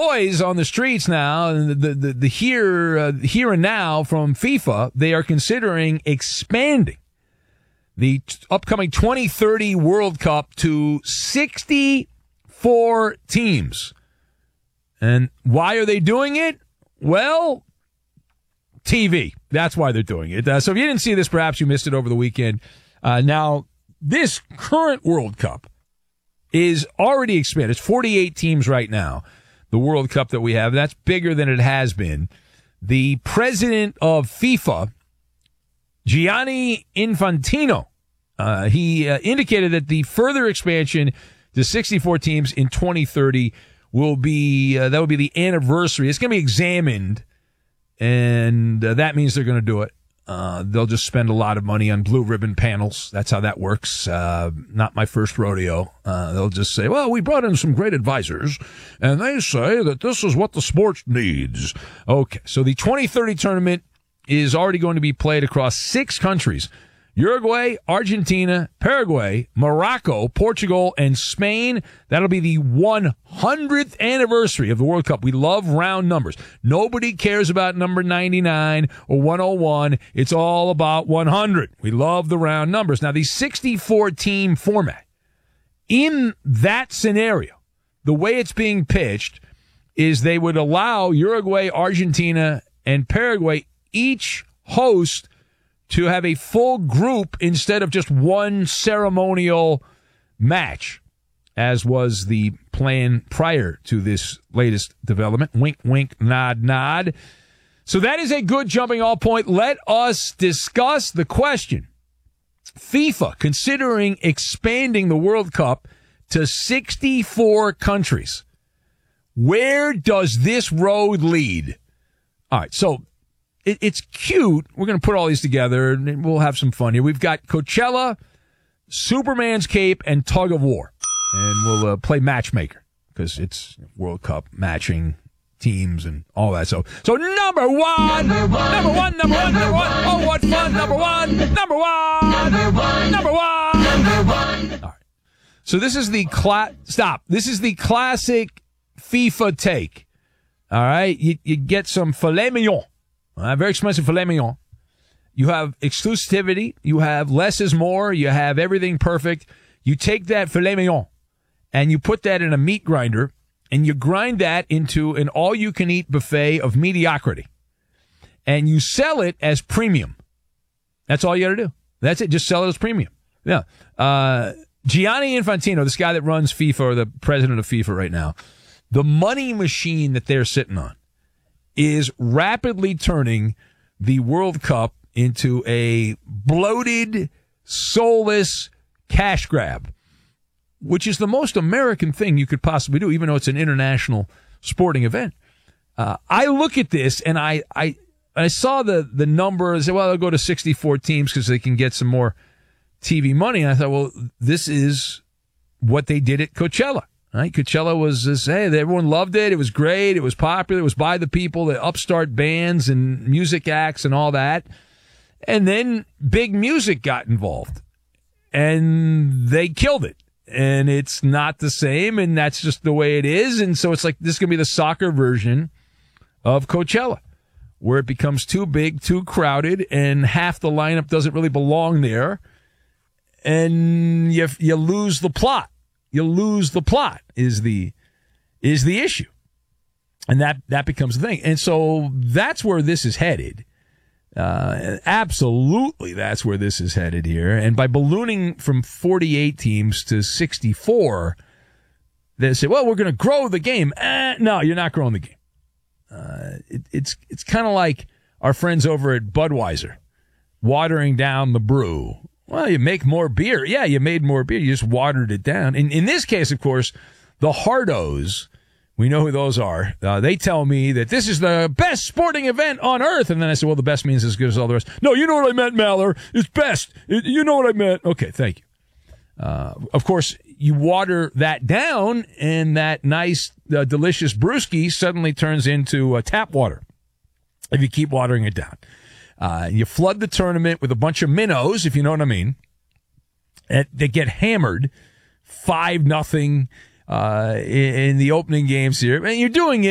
boys on the streets now, the here and now from FIFA, they are considering expanding the upcoming 2030 World Cup to 64 teams. And why are they doing it? Well, TV. That's why they're doing it. So if you didn't see this, perhaps you missed it over the weekend. Now, this current World Cup is already expanded. It's 48 teams right now, the World Cup that we have. That's bigger than it has been. The president of FIFA, Gianni Infantino, he indicated that the further expansion to 64 teams in 2030 will be the anniversary. It's going to be examined, and that means they're going to do it. They'll just spend a lot of money on blue ribbon panels. That's how that works. Not my first rodeo. They'll just say, well, we brought in some great advisors, and they say that this is what the sport needs. Okay, so the 2030 tournament is already going to be played across 6 countries: Uruguay, Argentina, Paraguay, Morocco, Portugal, and Spain. That'll be the 100th anniversary of the World Cup. We love round numbers. Nobody cares about number 99 or 101. It's all about 100. We love the round numbers. Now, the 64-team format, in that scenario, the way it's being pitched is they would allow Uruguay, Argentina, and Paraguay each host to have a full group instead of just one ceremonial match, as was the plan prior to this latest development. Wink, wink, nod, nod. So that is a good jumping off point. Let us discuss the question. FIFA considering expanding the World Cup to 64 countries. Where does this road lead? All right, so it's cute. We're going to put all these together, and we'll have some fun here. We've got Coachella, Superman's Cape, and Tug of War. And we'll play matchmaker, because it's World Cup matching teams and all that. So number one. Oh, what fun. Number one. All right. So this is the This is the classic FIFA take. All right. You get some filet mignon. Very expensive filet mignon. You have exclusivity. You have less is more. You have everything perfect. You take that filet mignon and you put that in a meat grinder and you grind that into an all-you-can-eat buffet of mediocrity. And you sell it as premium. That's all you got to do. That's it. Just sell it as premium. Yeah. Gianni Infantino, this guy that runs FIFA, or the president of FIFA right now, the money machine that they're sitting on is rapidly turning the World Cup into a bloated, soulless cash grab, which is the most American thing you could possibly do, even though it's an international sporting event. I look at this and I saw the number and said, well, they'll go to 64 teams because they can get some more TV money. And I thought, well, this is what they did at Coachella. Right? Coachella was this, hey, everyone loved it. It was great. It was popular. It was by the people, the upstart bands and music acts and all that. And then big music got involved and they killed it. And it's not the same. And that's just the way it is. And so it's like, this is going to be the soccer version of Coachella, where it becomes too big, too crowded, and half the lineup doesn't really belong there. And you lose the plot. You lose the plot is the issue. And that becomes the thing. And so that's where this is headed. Absolutely, that's where this is headed here. And by ballooning from 48 teams to 64, they say, well, we're going to grow the game. No, you're not growing the game. It's kind of like our friends over at Budweiser watering down the brew. Well, you make more beer. Yeah, you made more beer. You just watered it down. In this case, of course, the hardos, we know who those are. They tell me that this is the best sporting event on earth. And then I said, well, the best means as good as all the rest. No, you know what I meant, Maller. It's best. You know what I meant. Okay, thank you. Of course, you water that down, and that nice, delicious brewski suddenly turns into tap water if you keep watering it down. You flood the tournament with a bunch of minnows, if you know what I mean. And they get hammered 5-0 in the opening games here. And you're doing it